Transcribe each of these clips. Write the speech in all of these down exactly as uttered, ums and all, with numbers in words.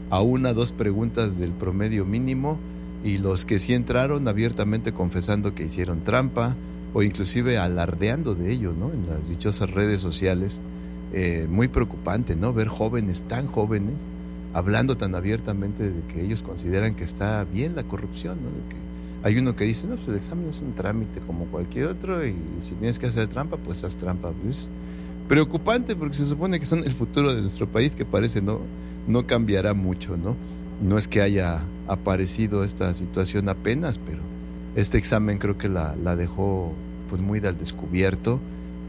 a una, dos preguntas del promedio mínimo, y los que sí entraron abiertamente confesando que hicieron trampa o inclusive alardeando de ello, ¿no? En las dichosas redes sociales. Eh, muy preocupante, ¿no? Ver jóvenes tan jóvenes hablando tan abiertamente de que ellos consideran que está bien la corrupción, ¿no? De que hay uno que dice, no, pues el examen es un trámite como cualquier otro y si tienes que hacer trampa, pues haz trampa. Es preocupante porque se supone que son el futuro de nuestro país, que parece no, no cambiará mucho, ¿no? No es que haya aparecido esta situación apenas, pero este examen creo que la, la dejó pues muy al descubierto,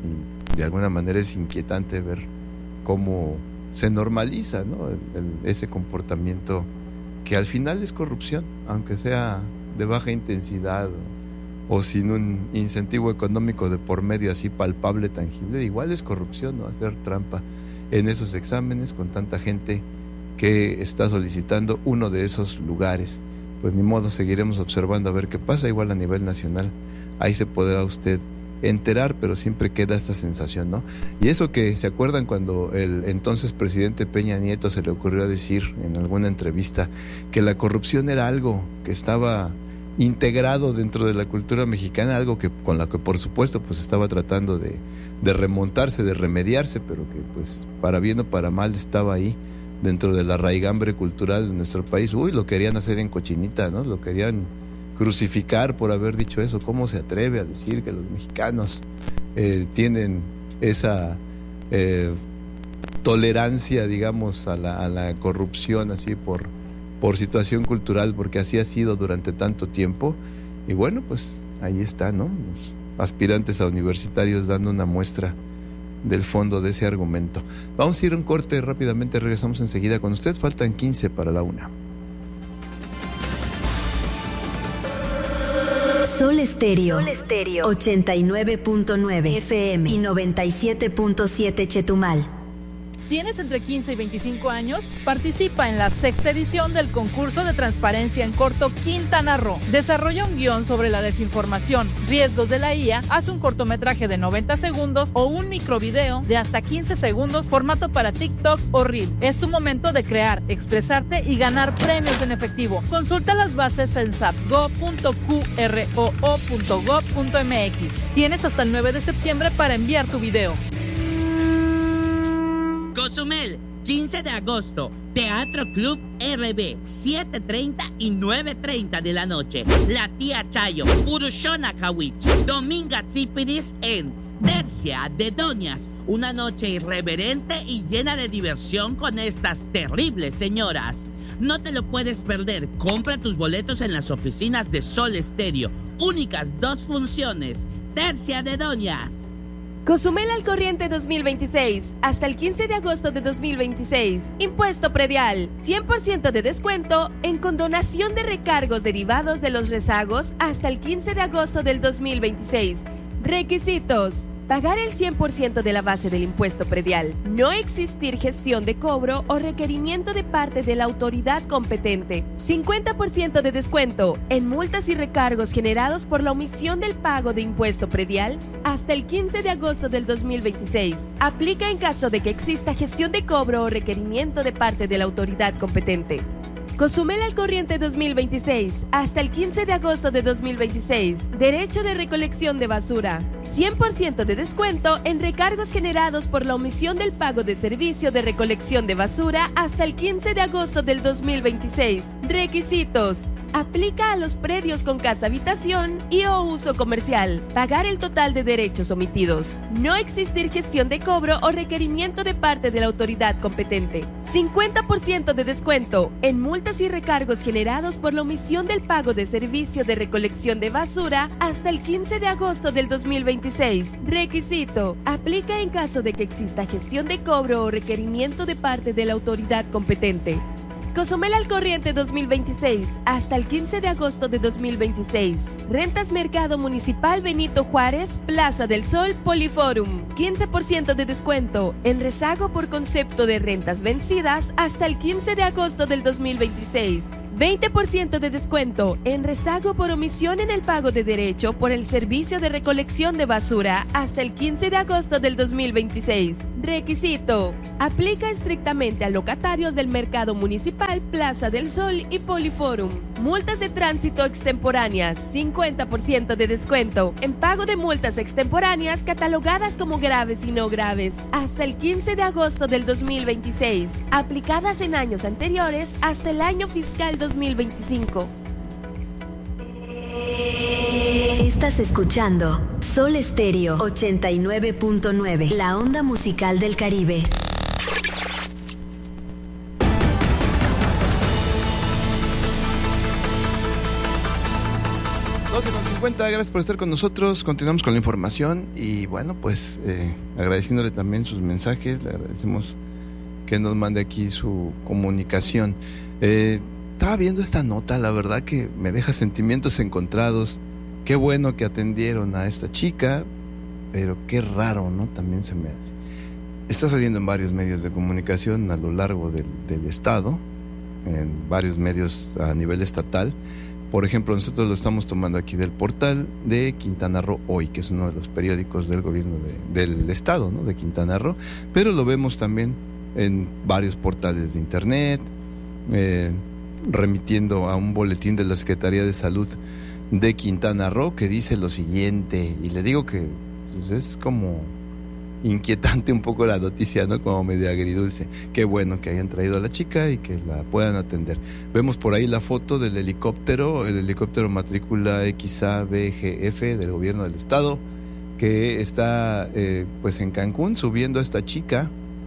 y de alguna manera es inquietante ver cómo se normaliza, ¿no? el, el, ese comportamiento que al final es corrupción, aunque sea de baja intensidad o, o sin un incentivo económico de por medio así palpable, tangible. Igual es corrupción, ¿no? Hacer trampa en esos exámenes con tanta gente que está solicitando uno de esos lugares. Pues ni modo, seguiremos observando a ver qué pasa. Igual a nivel nacional, ahí se podrá usted enterar, pero siempre queda esta sensación, ¿no? Y eso que, ¿se acuerdan cuando el entonces presidente Peña Nieto se le ocurrió decir en alguna entrevista que la corrupción era algo que estaba integrado dentro de la cultura mexicana, algo que con la que por supuesto pues estaba tratando de, de remontarse, de remediarse, pero que pues para bien o para mal estaba ahí dentro de la raigambre cultural de nuestro país? Uy, lo querían hacer en cochinita, ¿no? Lo querían crucificar por haber dicho eso. ¿Cómo se atreve a decir que los mexicanos eh, tienen esa eh, tolerancia, digamos, a la, a la corrupción así por, por situación cultural? Porque así ha sido durante tanto tiempo. Y bueno, pues ahí está, ¿no? Los aspirantes a universitarios dando una muestra del fondo de ese argumento. Vamos a ir a un corte rápidamente, regresamos enseguida con usted. Faltan quince para la una. Sol Estéreo, Sol Estéreo, ochenta y nueve punto nueve F M y noventa y siete punto siete Chetumal. ¿Tienes entre quince y veinticinco años? Participa en la sexta edición del concurso de transparencia en corto Quintana Roo. Desarrolla un guión sobre la desinformación, riesgos de la I A, haz un cortometraje de noventa segundos o un microvideo de hasta quince segundos, formato para TikTok o Reel. Es tu momento de crear, expresarte y ganar premios en efectivo. Consulta las bases en sapgo punto q r o o punto gob punto m x. Tienes hasta el nueve de septiembre para enviar tu video. Cozumel, quince de agosto, Teatro Club R B, siete treinta y nueve treinta de la noche. La Tía Chayo, Purushona Kawich, Dominga Tsipiris en Tercia de Doñas. Una noche irreverente y llena de diversión con estas terribles señoras. No te lo puedes perder. Compra tus boletos en las oficinas de Sol Estéreo. Únicas dos funciones. Tercia de Doñas. Cozumel al corriente dos mil veintiséis, hasta el quince de agosto de dos mil veintiséis. Impuesto predial, cien por ciento de descuento en condonación de recargos derivados de los rezagos hasta el quince de agosto del dos mil veintiséis. Requisitos: pagar el cien por ciento de la base del impuesto predial, no existir gestión de cobro o requerimiento de parte de la autoridad competente, cincuenta por ciento de descuento en multas y recargos generados por la omisión del pago de impuesto predial hasta el quince de agosto del dos mil veintiséis. Aplica en caso de que exista gestión de cobro o requerimiento de parte de la autoridad competente. Cozumel al corriente dos mil veintiséis, hasta el quince de agosto de dos mil veintiséis. Derecho de recolección de basura. cien por ciento de descuento en recargos generados por la omisión del pago de servicio de recolección de basura hasta el quince de agosto del dos mil veintiséis. Requisitos: aplica a los predios con casa habitación y o uso comercial. Pagar el total de derechos omitidos. No existir gestión de cobro o requerimiento de parte de la autoridad competente. cincuenta por ciento de descuento en multas y recargos generados por la omisión del pago de servicio de recolección de basura hasta el quince de agosto del dos mil veintiséis. Requisito: aplica en caso de que exista gestión de cobro o requerimiento de parte de la autoridad competente. Cozumel al corriente dos mil veintiséis, hasta el quince de agosto de dos mil veintiséis. Rentas Mercado Municipal Benito Juárez, Plaza del Sol, Poliforum. quince por ciento de descuento en rezago por concepto de rentas vencidas hasta el quince de agosto del dos mil veintiséis. veinte por ciento de descuento en rezago por omisión en el pago de derecho por el servicio de recolección de basura hasta el quince de agosto del dos mil veintiséis. Requisito: aplica estrictamente a locatarios del Mercado Municipal, Plaza del Sol y Poliforum. Multas de tránsito extemporáneas, cincuenta por ciento de descuento en pago de multas extemporáneas catalogadas como graves y no graves hasta el quince de agosto del dos mil veintiséis, aplicadas en años anteriores hasta el año fiscal dos mil veinticinco. Estás escuchando Sol Estéreo ochenta y nueve punto nueve, la onda musical del Caribe. doce con cincuenta, gracias por estar con nosotros. Continuamos con la información y bueno, pues eh, agradeciéndole también sus mensajes, le agradecemos que nos mande aquí su comunicación. Eh, estaba viendo esta nota, la verdad que me deja sentimientos encontrados. Qué bueno que atendieron a esta chica, pero qué raro, ¿no? También se me hace. Está saliendo en varios medios de comunicación a lo largo del, del estado, en varios medios a nivel estatal. Por ejemplo, nosotros lo estamos tomando aquí del portal de Quintana Roo Hoy, que es uno de los periódicos del gobierno de, del estado, ¿no? De Quintana Roo, pero lo vemos también en varios portales de internet, eh, remitiendo a un boletín de la Secretaría de Salud de Quintana Roo que dice lo siguiente, y le digo que pues, es como inquietante un poco la noticia, ¿no? Como medio agridulce. Qué bueno que hayan traído a la chica y que la puedan atender. Vemos por ahí la foto del helicóptero, el helicóptero matrícula X A B G F del gobierno del estado, que está eh, pues en Cancún subiendo a esta chica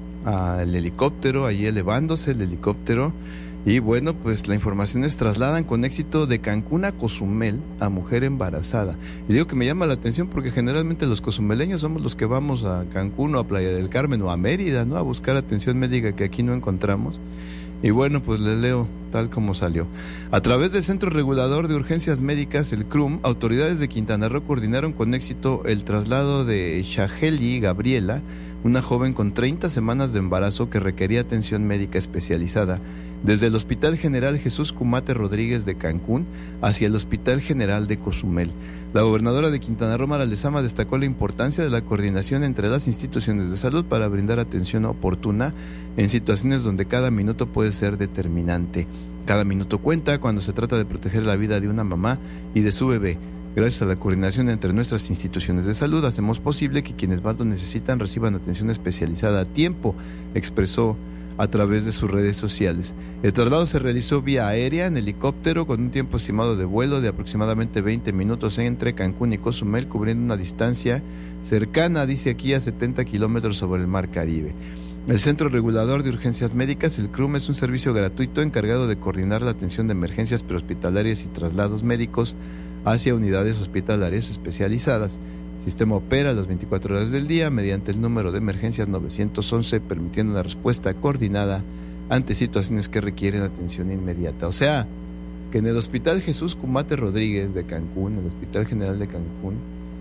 al helicóptero, ahí elevándose el helicóptero. Y bueno, pues la información es: trasladan con éxito de Cancún a Cozumel a mujer embarazada. Y digo que me llama la atención porque generalmente los cozumeleños somos los que vamos a Cancún o a Playa del Carmen o a Mérida, ¿no? A buscar atención médica que aquí no encontramos. Y bueno, pues les leo tal como salió. A través del Centro Regulador de Urgencias Médicas, el C R U M, autoridades de Quintana Roo coordinaron con éxito el traslado de Shaheli Gabriela, una joven con treinta semanas de embarazo que requería atención médica especializada, desde el Hospital General Jesús Cumate Rodríguez de Cancún hacia el Hospital General de Cozumel. La gobernadora de Quintana Roo, Mara Lezama, destacó la importancia de la coordinación entre las instituciones de salud para brindar atención oportuna en situaciones donde cada minuto puede ser determinante. Cada minuto cuenta cuando se trata de proteger la vida de una mamá y de su bebé. Gracias a la coordinación entre nuestras instituciones de salud, hacemos posible que quienes más lo necesitan reciban atención especializada a tiempo, expresó a través de sus redes sociales. El traslado se realizó vía aérea en helicóptero con un tiempo estimado de vuelo de aproximadamente veinte minutos entre Cancún y Cozumel, cubriendo una distancia cercana, dice aquí, a setenta kilómetros sobre el Mar Caribe. El Centro Regulador de Urgencias Médicas, el C R U M, es un servicio gratuito encargado de coordinar la atención de emergencias prehospitalarias y traslados médicos hacia unidades hospitalarias especializadas. El sistema opera las veinticuatro horas del día mediante el número de emergencias novecientos once, permitiendo una respuesta coordinada ante situaciones que requieren atención inmediata. O sea, que en el Hospital Jesús Cumate Rodríguez de Cancún, el Hospital General de Cancún,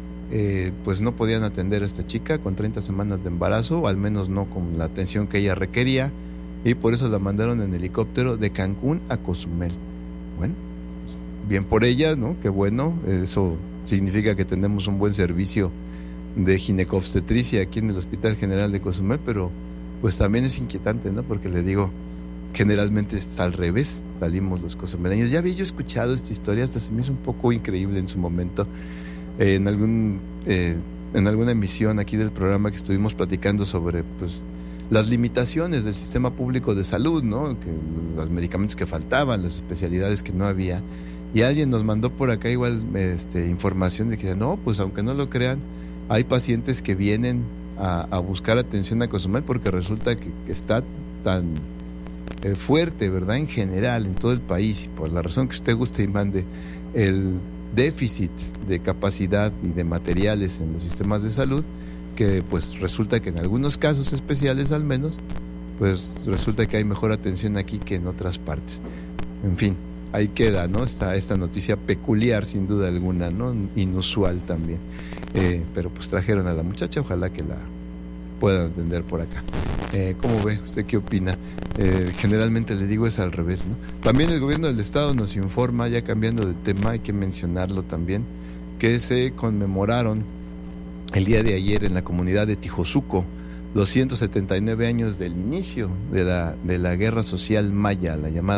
eh, pues no podían atender a esta chica con treinta semanas de embarazo, o al menos no con la atención que ella requería, y por eso la mandaron en helicóptero de Cancún a Cozumel. Bueno, pues bien por ella, ¿no? Qué bueno, eso significa que tenemos un buen servicio de ginecobstetricia aquí en el Hospital General de Cozumel, pero pues también es inquietante, ¿no? Porque le digo, generalmente es al revés, salimos los cozumeleños. Ya había yo escuchado esta historia, hasta se me hizo un poco increíble en su momento, eh, en algún eh, en alguna emisión aquí del programa que estuvimos platicando sobre pues las limitaciones del sistema público de salud, ¿no? Que los medicamentos que faltaban, las especialidades que no había. Y alguien nos mandó por acá igual este, información de que no, pues aunque no lo crean, hay pacientes que vienen a, a buscar atención a Cozumel porque resulta que, que está tan eh, fuerte, ¿verdad? En general, en todo el país, y por la razón que usted guste y mande, el déficit de capacidad y de materiales en los sistemas de salud, que pues resulta que en algunos casos especiales al menos, pues resulta que hay mejor atención aquí que en otras partes. En fin. Ahí queda, ¿no? Esta, esta noticia peculiar, sin duda alguna, ¿no? Inusual también. Eh, pero pues trajeron a la muchacha, ojalá que la puedan atender por acá. Eh, ¿Cómo ve? ¿Usted qué opina? Eh, generalmente le digo es al revés, ¿no? También el gobierno del estado nos informa, ya cambiando de tema, hay que mencionarlo también, que se conmemoraron el día de ayer en la comunidad de Tijosuco los ciento setenta y nueve años del inicio de la, de la guerra social maya, la llamada